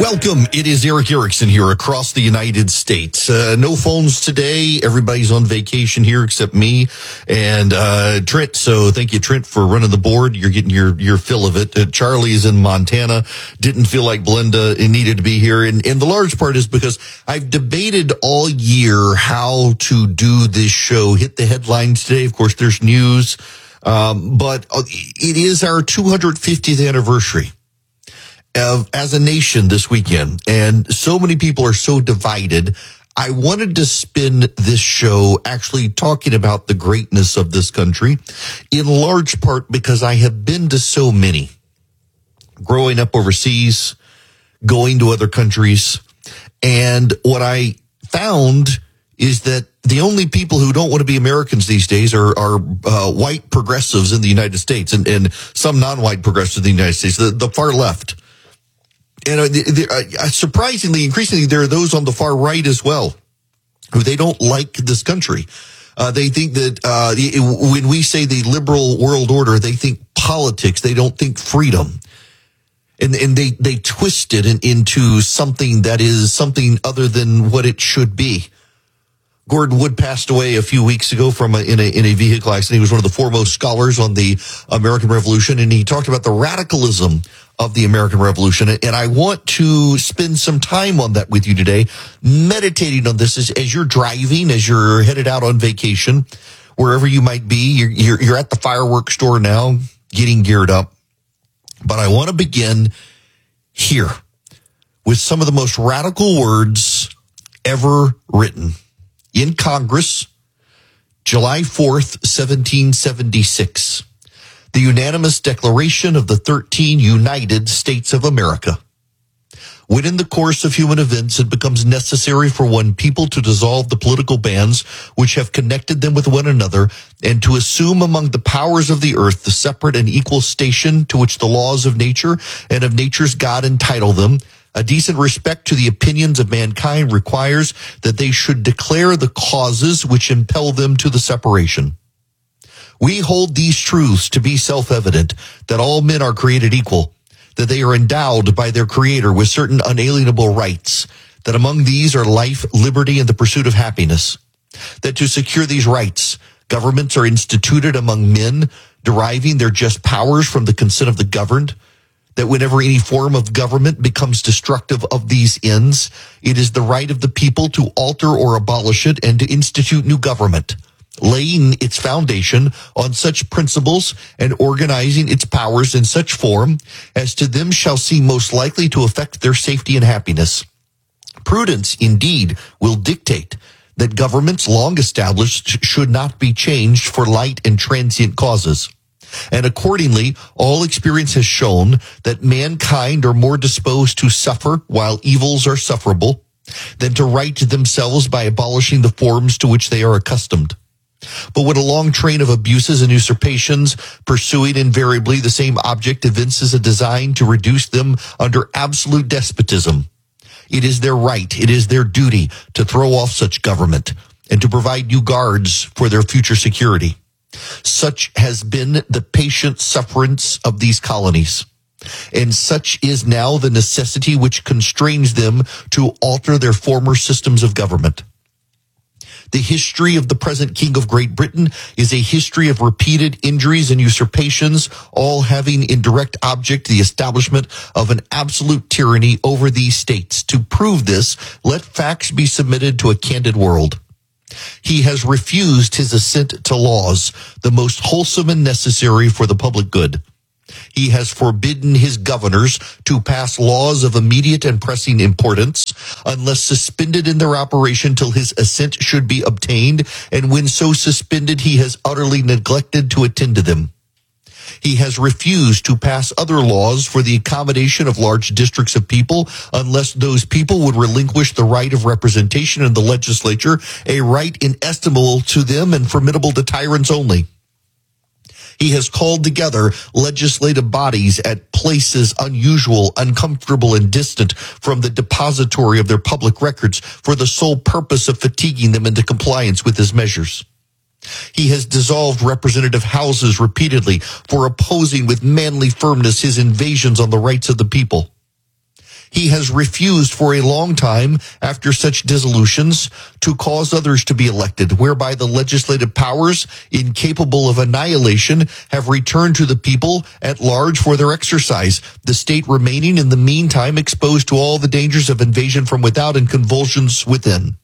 Welcome. It is Eric Erickson here across the United States. No phones today. Everybody's on vacation here except me and Trent. So thank you, Trent, for running the board. You're getting your fill of it. Charlie is in Montana. Didn't feel like Belinda needed to be here. And the large part is because I've debated all year how to do this show. Hit the headlines today. Of course, there's news. But it is our 250th anniversary as a nation this weekend, and so many people are so divided. I wanted to spend this show actually talking about the greatness of this country, in large part because I have been to so many, growing up overseas, going to other countries, and what I found is that the only people who don't want to be Americans these days are white progressives in the United States and some non-white progressives in the United States, the far left. And surprisingly, increasingly, there are those on the far right as well who they don't like this country. They think that when we say the liberal world order, they think politics. They don't think freedom. And they twist it into something that is something other than what it should be. Gordon Wood passed away a few weeks ago in a vehicle accident. He was one of the foremost scholars on the American Revolution, and he talked about the radicalism of the American Revolution. And I want to spend some time on that with you today, meditating on this as you're driving, as you're headed out on vacation, wherever you might be. You're at the fireworks store now, getting geared up. But I want to begin here with some of the most radical words ever written. In Congress, July 4th, 1776, the unanimous declaration of the 13 United States of America. When in the course of human events it becomes necessary for one people to dissolve the political bands which have connected them with one another and to assume among the powers of the earth the separate and equal station to which the laws of nature and of nature's God entitle them, a decent respect to the opinions of mankind requires that they should declare the causes which impel them to the separation. We hold these truths to be self-evident, that all men are created equal, that they are endowed by their Creator with certain unalienable rights, that among these are life, liberty, and the pursuit of happiness, that to secure these rights, governments are instituted among men, deriving their just powers from the consent of the governed, that whenever any form of government becomes destructive of these ends, it is the right of the people to alter or abolish it and to institute new government, laying its foundation on such principles and organizing its powers in such form as to them shall seem most likely to affect their safety and happiness. Prudence, indeed, will dictate that governments long established should not be changed for light and transient causes. And accordingly, all experience has shown that mankind are more disposed to suffer while evils are sufferable than to right themselves by abolishing the forms to which they are accustomed. But when a long train of abuses and usurpations, pursuing invariably the same object, evinces a design to reduce them under absolute despotism, it is their right, it is their duty to throw off such government and to provide new guards for their future security. Such has been the patient sufferance of these colonies, and such is now the necessity which constrains them to alter their former systems of government. The history of the present King of Great Britain is a history of repeated injuries and usurpations, all having in direct object the establishment of an absolute tyranny over these states. To prove this, let facts be submitted to a candid world. He has refused his assent to laws, the most wholesome and necessary for the public good. He has forbidden his governors to pass laws of immediate and pressing importance, unless suspended in their operation till his assent should be obtained, and when so suspended he has utterly neglected to attend to them. He has refused to pass other laws for the accommodation of large districts of people, unless those people would relinquish the right of representation in the legislature, a right inestimable to them and formidable to tyrants only. He has called together legislative bodies at places unusual, uncomfortable, and distant from the depository of their public records for the sole purpose of fatiguing them into compliance with his measures. He has dissolved representative houses repeatedly for opposing with manly firmness his invasions on the rights of the people. He has refused for a long time after such dissolutions to cause others to be elected, whereby the legislative powers, incapable of annihilation, have returned to the people at large for their exercise, the state remaining in the meantime exposed to all the dangers of invasion from without and convulsions within.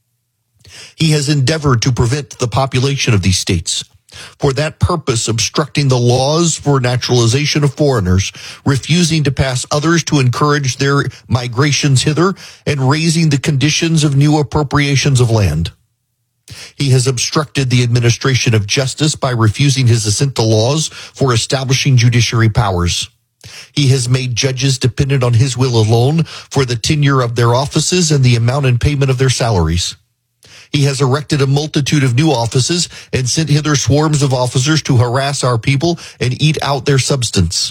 He has endeavored to prevent the population of these states. For that purpose, obstructing the laws for naturalization of foreigners, refusing to pass others to encourage their migrations hither, and raising the conditions of new appropriations of land. He has obstructed the administration of justice by refusing his assent to laws for establishing judiciary powers. He has made judges dependent on his will alone for the tenure of their offices and the amount and payment of their salaries. He has erected a multitude of new offices and sent hither swarms of officers to harass our people and eat out their substance.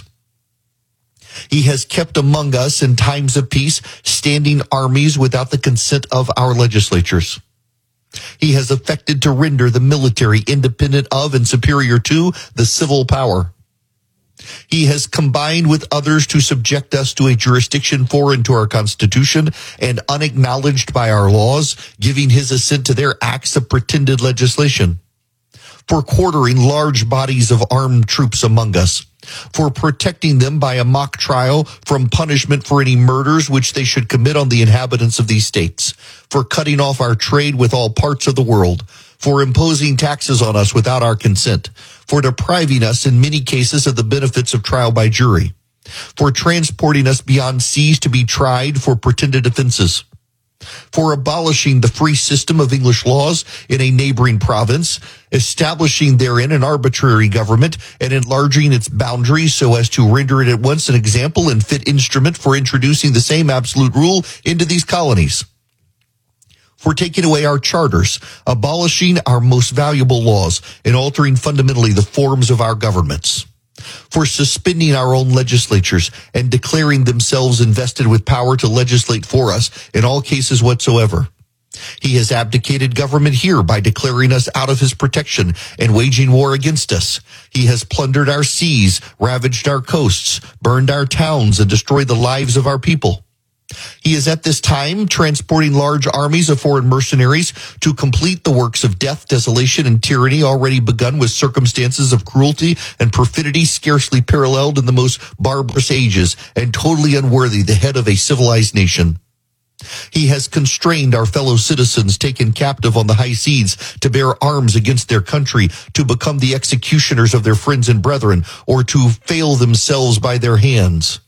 He has kept among us in times of peace standing armies without the consent of our legislatures. He has affected to render the military independent of and superior to the civil power. He has combined with others to subject us to a jurisdiction foreign to our Constitution and unacknowledged by our laws, giving his assent to their acts of pretended legislation. For quartering large bodies of armed troops among us. For protecting them by a mock trial from punishment for any murders which they should commit on the inhabitants of these states. For cutting off our trade with all parts of the world. For imposing taxes on us without our consent, for depriving us in many cases of the benefits of trial by jury, for transporting us beyond seas to be tried for pretended offenses, for abolishing the free system of English laws in a neighboring province, establishing therein an arbitrary government, and enlarging its boundaries so as to render it at once an example and fit instrument for introducing the same absolute rule into these colonies. For taking away our charters, abolishing our most valuable laws, and altering fundamentally the forms of our governments. For suspending our own legislatures and declaring themselves invested with power to legislate for us in all cases whatsoever. He has abdicated government here by declaring us out of his protection and waging war against us. He has plundered our seas, ravaged our coasts, burned our towns, and destroyed the lives of our people. He is at this time transporting large armies of foreign mercenaries to complete the works of death, desolation, and tyranny already begun with circumstances of cruelty and perfidy scarcely paralleled in the most barbarous ages and totally unworthy the head of a civilized nation. He has constrained our fellow citizens taken captive on the high seas to bear arms against their country, to become the executioners of their friends and brethren, or to fail themselves by their hands.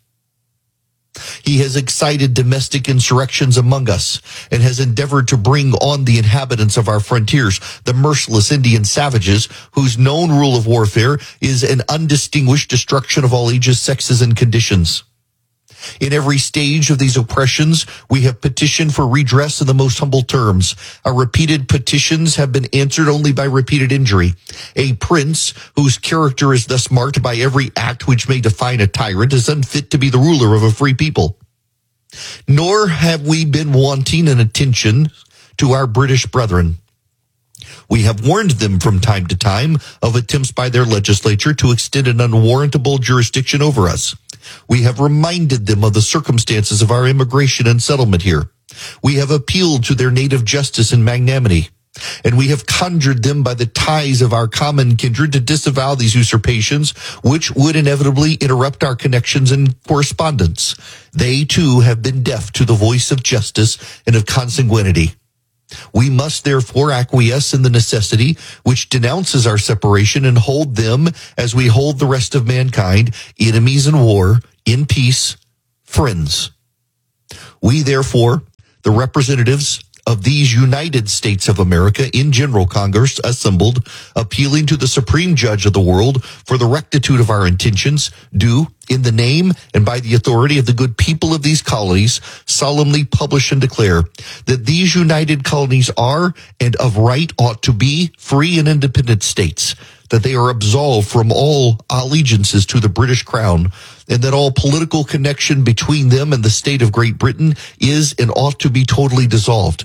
He has excited domestic insurrections among us and has endeavored to bring on the inhabitants of our frontiers, the merciless Indian savages, whose known rule of warfare is an undistinguished destruction of all ages, sexes, and conditions. In every stage of these oppressions, we have petitioned for redress in the most humble terms. Our repeated petitions have been answered only by repeated injury. A prince whose character is thus marked by every act which may define a tyrant is unfit to be the ruler of a free people. Nor have we been wanting in attention to our British brethren. We have warned them from time to time of attempts by their legislature to extend an unwarrantable jurisdiction over us. We have reminded them of the circumstances of our immigration and settlement here. We have appealed to their native justice and magnanimity, and we have conjured them by the ties of our common kindred to disavow these usurpations, which would inevitably interrupt our connections and correspondence. They, too, have been deaf to the voice of justice and of consanguinity. We must therefore acquiesce in the necessity which denounces our separation and hold them as we hold the rest of mankind, enemies in war, in peace, friends. We therefore, the representatives of these United States of America in General Congress assembled, appealing to the Supreme Judge of the world for the rectitude of our intentions, do, in the name and by the authority of the good people of these colonies, solemnly publish and declare that these united colonies are and of right ought to be free and independent states, that they are absolved from all allegiances to the British Crown, and that all political connection between them and the state of Great Britain is and ought to be totally dissolved,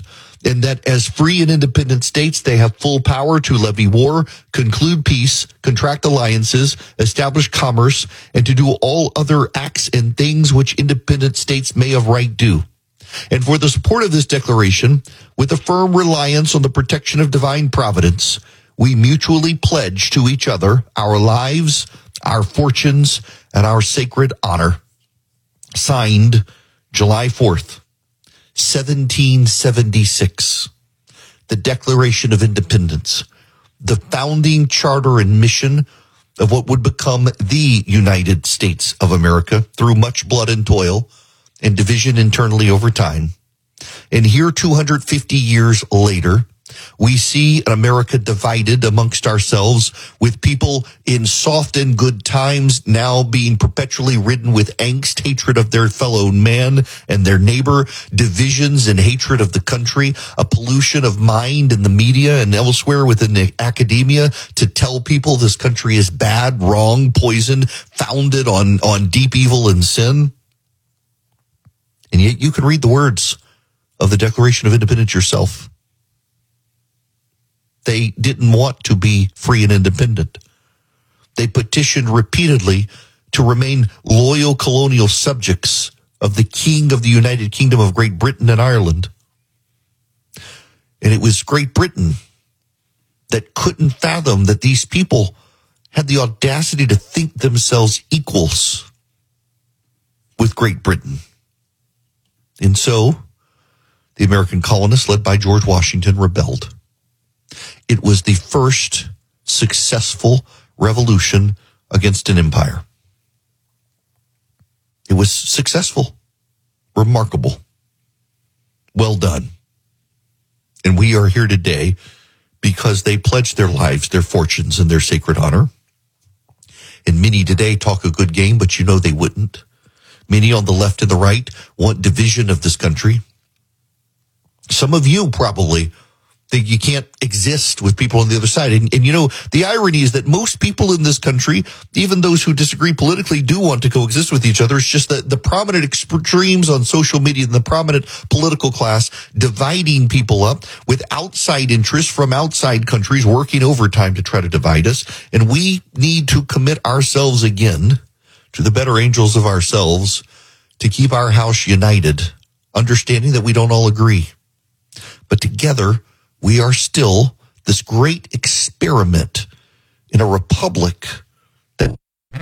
and that as free and independent states, they have full power to levy war, conclude peace, contract alliances, establish commerce, and to do all other acts and things which independent states may of right do. And for the support of this declaration, with a firm reliance on the protection of divine providence, we mutually pledge to each other our lives, our fortunes, and our sacred honor. Signed July 4th, 1776. The Declaration of Independence, the founding charter and mission of what would become the United States of America through much blood and toil and division internally over time. And here, 250 years later, we see an America divided amongst ourselves, with people in soft and good times now being perpetually ridden with angst, hatred of their fellow man and their neighbor, divisions and hatred of the country, a pollution of mind in the media and elsewhere within the academia to tell people this country is bad, wrong, poison, founded on deep evil and sin. And yet you can read the words of the Declaration of Independence yourself. They didn't want to be free and independent. They petitioned repeatedly to remain loyal colonial subjects of the King of the United Kingdom of Great Britain and Ireland. And it was Great Britain that couldn't fathom that these people had the audacity to think themselves equals with Great Britain. And so the American colonists, led by George Washington, rebelled. It was the first successful revolution against an empire. It was successful, remarkable, well done. And we are here today because they pledged their lives, their fortunes, and their sacred honor. And many today talk a good game, but you know they wouldn't. Many on the left and the right want division of this country. Some of you probably think you can't exist with people on the other side. And you know, the irony is that most people in this country, even those who disagree politically, do want to coexist with each other. It's just that the prominent extremes on social media and the prominent political class dividing people up with outside interests from outside countries working overtime to try to divide us. And we need to commit ourselves again to the better angels of ourselves to keep our house united, understanding that we don't all agree. But together, we are still this great experiment in a republic that...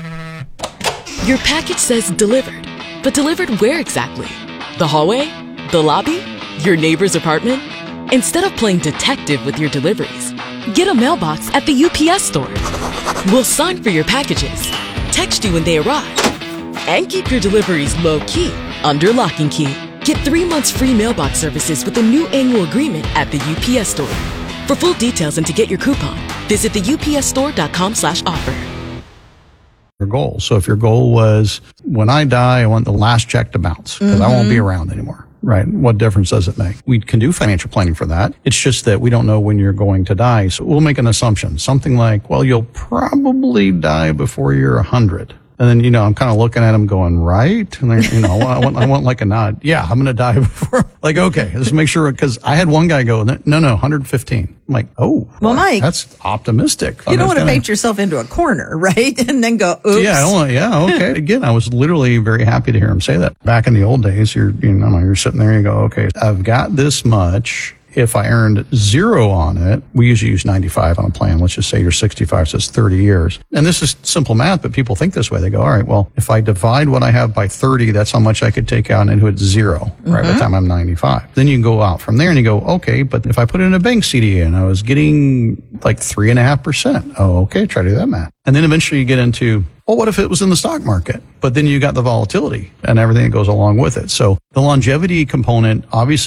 Your package says delivered, but delivered where exactly? The hallway? The lobby? Your neighbor's apartment? Instead of playing detective with your deliveries, get a mailbox at the UPS store. We'll sign for your packages, text you when they arrive, and keep your deliveries low-key under lock and key. Get 3 months free mailbox services with a new annual agreement at the UPS store. For full details and to get your coupon, visit theupsstore.com/offer. Your goal. So if your goal was, when I die, I want the last check to bounce because I won't be around anymore, right? What difference does it make? We can do financial planning for that. It's just that we don't know when you're going to die. So we'll make an assumption, something like, well, you'll probably die before you're 100. And then, you know, I'm kind of looking at him going, right? And then, you know, I want like a nod. Yeah, I'm going to die before. Like, okay, let's make sure. Because I had one guy go, no, 115. I'm like, oh, well, Mike, that's optimistic. You don't want to paint yourself into a corner, right? And then go, oops. Yeah, okay. Again, I was literally very happy to hear him say that. Back in the old days, you're sitting there and you go, okay, I've got this much. If I earned 0 on it, we usually use 95 on a plan. Let's just say you're 65, so it's 30 years. And this is simple math, but people think this way. They go, all right, well, if I divide what I have by 30, that's how much I could take out into it 0, right, by the time I'm 95. Then you can go out from there and you go, okay, but if I put in a bank CD and I was getting like 3.5%, oh, okay, try to do that math. And then eventually you get into, well, what if it was in the stock market? But then you got the volatility and everything that goes along with it. So the longevity component, obviously,